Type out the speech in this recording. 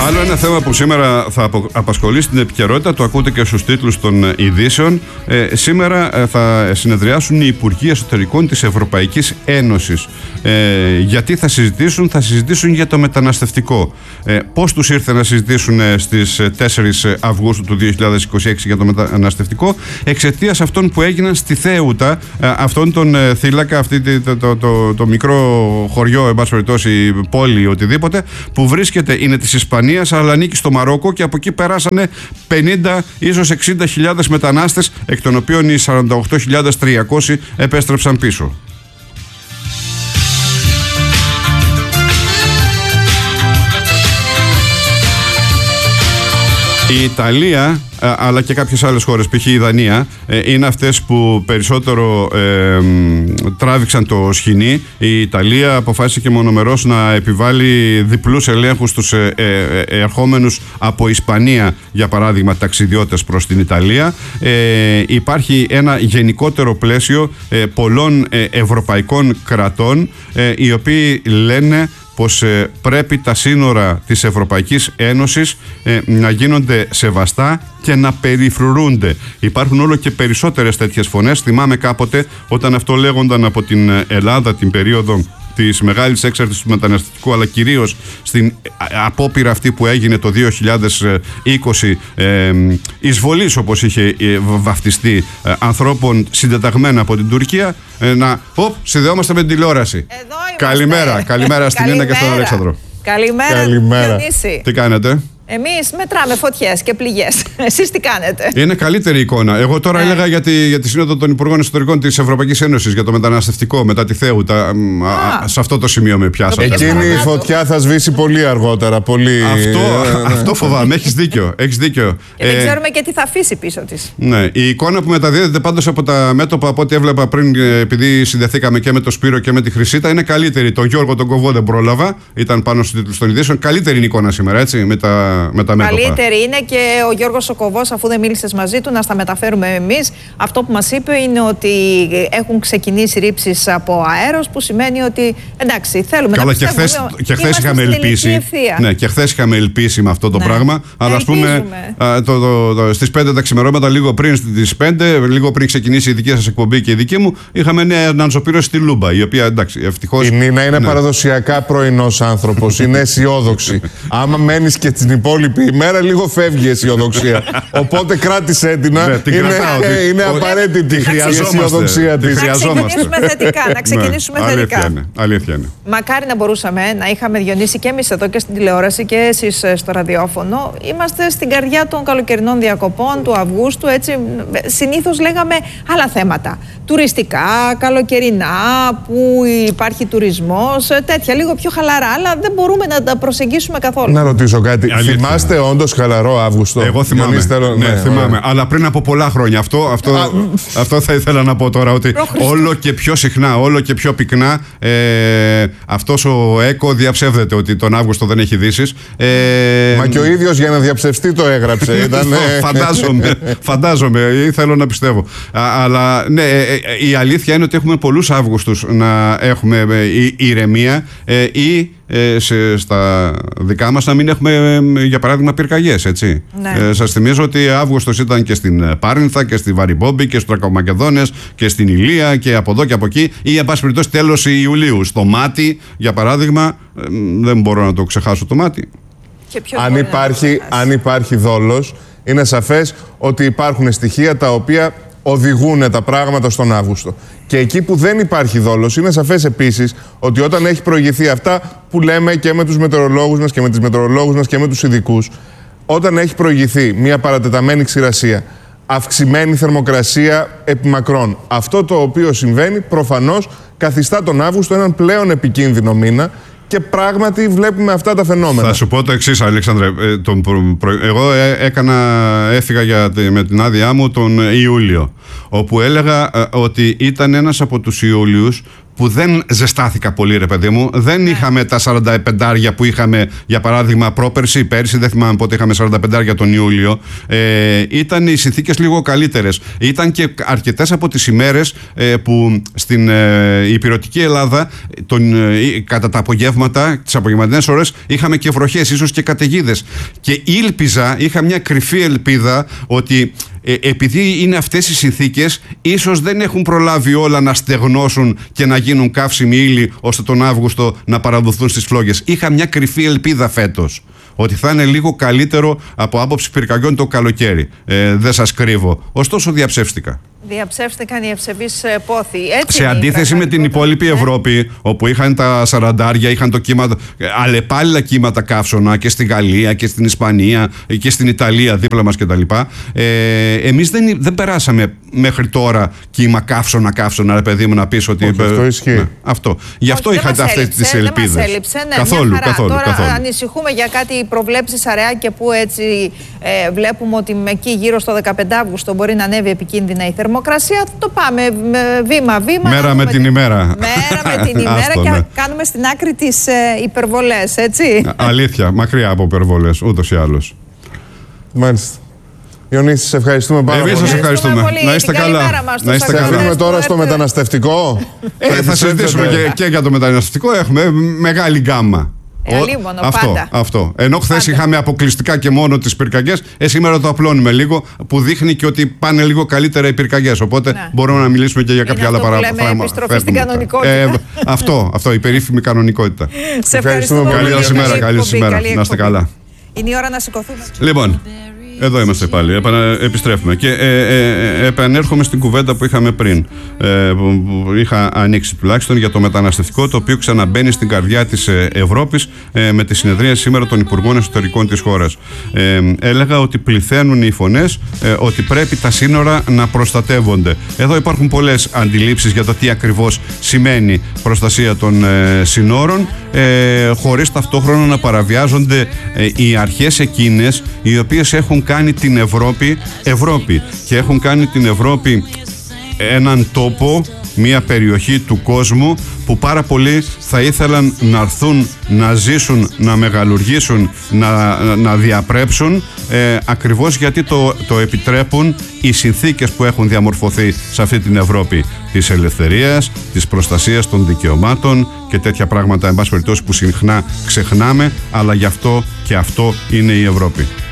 Άλλο ένα θέμα που σήμερα θα απασχολήσει την επικαιρότητα, το ακούτε και στους τίτλους των ειδήσεων. Σήμερα θα συνεδριάσουν οι Υπουργοί Εσωτερικών της Ευρωπαϊκής Ένωσης. Γιατί θα συζητήσουν για το μεταναστευτικό. Πώς τους ήρθε να συζητήσουν στις 4 Αυγούστου του 2026 για το μεταναστευτικό? Εξαιτίας αυτών που έγιναν στη Θέουτα, αυτόν τον θύλακα, το μικρό χωριό, εν πάση περιπτώσει πόλη, οτιδήποτε, που βρίσκεται, είναι της Ισπανίας, αλλά ανήκει στο Μαρόκο, και από εκεί περάσανε 50 ίσως 60.000 μετανάστες, εκ των οποίων οι 48.300 επέστρεψαν πίσω. Η Ιταλία, αλλά και κάποιες άλλες χώρες, π.χ. η Δανία, είναι αυτές που περισσότερο τράβηξαν το σκηνή. Η Ιταλία αποφάσισε και μονομερώς να επιβάλλει διπλούς ελέγχους στους ερχόμενους από Ισπανία, για παράδειγμα, ταξιδιώτες προς την Ιταλία. Υπάρχει ένα γενικότερο πλαίσιο πολλών ευρωπαϊκών κρατών, οι οποίοι λένε πως πρέπει τα σύνορα της Ευρωπαϊκής Ένωσης να γίνονται σεβαστά και να περιφρουρούνται. Υπάρχουν όλο και περισσότερες τέτοιες φωνές. Θυμάμαι κάποτε όταν αυτό λέγονταν από την Ελλάδα την περίοδο της μεγάλης έξαρτησης του μεταναστευτικού, αλλά κυρίως στην απόπειρα αυτή που έγινε το 2020 εισβολής, όπως είχε βαφτιστεί, ανθρώπων συντεταγμένα από την Τουρκία, συνδεόμαστε με την τηλεόραση. Καλημέρα στην Νίνα και στον Αλέξανδρο. Καλημέρα. Τι κάνετε? Εμείς μετράμε φωτιές και πληγές. Εσείς τι κάνετε? Είναι καλύτερη εικόνα. Εγώ τώρα έλεγα για τη Σύνοδο των Υπουργών Εσωτερικών της Ευρωπαϊκής Ένωσης για το μεταναστευτικό μετά τη Θέουτα. Σε αυτό το σημείο με πιάσατε. Εκείνη η φωτιά θα σβήσει πολύ αργότερα. Αυτό φοβάμαι. Έχεις δίκιο. Και δεν ξέρουμε και τι θα αφήσει πίσω της. Ναι. Η εικόνα που μεταδίδεται πάντως από τα μέτωπα, από ό,τι έβλεπα πριν, επειδή συνδεθήκαμε και με τον Σπύρο και με τη Χρυσίτα, είναι καλύτερη. Τον Γιώργο τον Κοβό δεν πρόλαβα. Ήταν πάνω στους τίτλους των ειδήσεων. Καλύτερη είναι η εικόνα σήμερα, έτσι, με τα μέτωπα. Καλύτερη είναι, και ο Γιώργος ο Κοβός, αφού δεν μίλησες μαζί του, να στα μεταφέρουμε εμείς. Αυτό που μας είπε είναι ότι έχουν ξεκινήσει ρήψεις από αέρος, που σημαίνει ότι εντάξει, θέλουμε να πιστεύουμε. Και χθες είχαμε ελπίσει. Ναι, και χθες είχαμε ελπίσει με αυτό το πράγμα. Αλλά ας πούμε στις 5 τα ξημερώματα, λίγο πριν στις 5, λίγο πριν ξεκινήσει η δική σας εκπομπή και η δική μου, είχαμε νέα αναζωπήρωση στη Λούμπα, η οποία εντάξει, ευτυχώς. Η Νίνα είναι παραδοσιακά πρωινός άνθρωπος, είναι αισιόδοξη. Άμα μένεις και την υπόλοιπη ημέρα, λίγο φεύγει η αισιοδοξία. Οπότε κράτησέ την. Είναι απαραίτητη η αισιοδοξία της. Να ξεκινήσουμε θετικά. Αλήθεια είναι. Μακάρι να μπορούσαμε να είχαμε, Διονύση, και εμείς εδώ και στην τηλεόραση και εσείς στο ραδιόφωνο. Είμαστε στην καρδιά των καλοκαιρινών διακοπών του Αυγούστου. Έτσι, συνήθως λέγαμε άλλα θέματα. Τουριστικά, καλοκαιρινά, που υπάρχει τουρισμός, τέτοια λίγο πιο χαλαρά. Αλλά δεν μπορούμε να τα προσεγγίσουμε καθόλου. Να ρωτήσω κάτι. Θυμάστε όντως χαλαρό Αύγουστο? Εγώ θυμάμαι. Θυμάμαι. Αλλά πριν από πολλά χρόνια. Αυτό θα ήθελα να πω τώρα, ότι όλο και πιο συχνά, όλο και πιο πυκνά αυτός ο ΕΚΟ διαψεύδεται ότι τον Αύγουστο δεν έχει ειδήσεις. Μα και ο ίδιος για να διαψευστεί το έγραψε. Φαντάζομαι, θέλω να πιστεύω. Αλλά ναι, η αλήθεια είναι ότι έχουμε πολλούς Αύγουστους να έχουμε ηρεμία ή στα δικά μας να μην έχουμε, για παράδειγμα, πυρκαγιές, έτσι. Ναι. Σας θυμίζω ότι Αύγουστος ήταν και στην Πάρνηθα και στη Βαριμπόμπη και στους Τρακομακεδόνες και στην Ηλία και από εδώ και από εκεί, ή εν πάση περιπτώσει τέλος Ιουλίου. Στο Μάτι, για παράδειγμα, δεν μπορώ να το ξεχάσω το Μάτι. Αν υπάρχει δόλος, είναι σαφές ότι υπάρχουν στοιχεία τα οποία οδηγούν τα πράγματα στον Αύγουστο. Και εκεί που δεν υπάρχει δόλος, είναι σαφές επίσης ότι όταν έχει προηγηθεί αυτά που λέμε και με τους μετεωρολόγους μας και με τις μετεωρολόγους μας και με τους ειδικούς, όταν έχει προηγηθεί μια παρατεταμένη ξηρασία, αυξημένη θερμοκρασία επιμακρών, αυτό το οποίο συμβαίνει προφανώς καθιστά τον Αύγουστο έναν πλέον επικίνδυνο μήνα. Και πράγματι βλέπουμε αυτά τα φαινόμενα. Θα σου πω το εξής, Αλέξανδρε. Εγώ έφυγα με την άδειά μου τον Ιούλιο, όπου έλεγα ότι ήταν ένας από τους Ιούλιους που δεν ζεστάθηκα πολύ, ρε παιδί μου. Δεν είχαμε τα 45 που είχαμε, για παράδειγμα, πρόπερση, πέρσι, δεν θυμάμαι πότε είχαμε 45 τον Ιούλιο. Ήταν οι συνθήκες λίγο καλύτερες. Ήταν και αρκετές από τις ημέρες που στην ηπειρωτική Ελλάδα κατά τα απογεύματα, τις απογευματινές ώρες, είχαμε και βροχές, ίσως και καταιγίδες. Και είχα μια κρυφή ελπίδα ότι επειδή είναι αυτές οι συνθήκες, ίσως δεν έχουν προλάβει όλα να στεγνώσουν και να γίνουν καύσιμοι ύλη ώστε τον Αύγουστο να παραδοθούν στις φλόγες. Είχα μια κρυφή ελπίδα φέτος ότι θα είναι λίγο καλύτερο από άποψη πυρκαγιών το καλοκαίρι. Δεν σας κρύβω. Ωστόσο διαψεύστηκα. Διαψεύστηκαν οι ευσεβείς πόθοι. Έτσι σε αντίθεση με την υπόλοιπη Ευρώπη, όπου είχαν τα 40, είχαν το κύμα, αλλεπάλληλα κύματα καύσωνα και στη Γαλλία και στην Ισπανία και στην Ιταλία δίπλα μας κτλ. Εμείς δεν περάσαμε μέχρι τώρα κύμα καύσωνα, ρε παιδί μου, να πεις ότι. Αυτό ισχύει. Ναι, αυτό. Γι' αυτό είχατε αυτές τις ελπίδες. Δεν μας έλειψε, ναι, καθόλου. Τώρα ανησυχούμε για κάτι προβλέψεις αραιά που έτσι βλέπουμε ότι εκεί γύρω στο 15 Αύγουστο μπορεί να ανέβει επικίνδυνα η θερμοκρασία. Το πάμε βήμα-βήμα. Μέρα με την ημέρα. Μέρα με την ημέρα και κάνουμε στην άκρη τις υπερβολές, έτσι. Αλήθεια, μακριά από υπερβολές, ούτως ή άλλως. Μάλιστα. Ιωνίση, σας ευχαριστούμε πάρα πολύ. Εμείς σας ευχαριστούμε. Να είστε καλά. Να είστε καλά. Αφήνουμε τώρα στο μεταναστευτικό. Θα συζητήσουμε και για το μεταναστευτικό. Έχουμε μεγάλη γκάμα. Αυτό. Ενώ χθες είχαμε αποκλειστικά και μόνο τις πυρκαγιές, σήμερα το απλώνουμε λίγο, που δείχνει και ότι πάνε λίγο καλύτερα οι πυρκαγιές. Οπότε μπορούμε να μιλήσουμε και για κάποια άλλα παράδειγμα. Επιστροφή στην κανονικότητα. Αυτό, η περίφημη κανονικότητα. Σε ευχαριστούμε πολύ. Καλή σας ημέρα. Να είστε καλά. Είναι η ώρα να σηκωθούμε. Λοιπόν. Εδώ είμαστε πάλι, επιστρέφουμε και επανέρχομαι στην κουβέντα που είχαμε πριν, που είχα ανοίξει τουλάχιστον, για το μεταναστευτικό, το οποίο ξαναμπαίνει στην καρδιά της Ευρώπης με τη συνεδρία σήμερα των Υπουργών Εσωτερικών της χώρας. Έλεγα ότι πληθαίνουν οι φωνές ότι πρέπει τα σύνορα να προστατεύονται. Εδώ υπάρχουν πολλές αντιλήψεις για το τι ακριβώς σημαίνει προστασία των συνόρων, χωρίς ταυτόχρονα να παραβιάζονται οι αρχές εκείνες οι οποίες έχουν κάνει την Ευρώπη και έχουν κάνει την Ευρώπη έναν τόπο, μια περιοχή του κόσμου που πάρα πολλοί θα ήθελαν να έρθουν, να ζήσουν, να μεγαλουργήσουν, να διαπρέψουν, ακριβώς γιατί το επιτρέπουν οι συνθήκες που έχουν διαμορφωθεί σε αυτή την Ευρώπη της ελευθερίας, της προστασίας των δικαιωμάτων και τέτοια πράγματα, εν πάση περιπτώσει, που συχνά ξεχνάμε, αλλά γι' αυτό και αυτό είναι η Ευρώπη.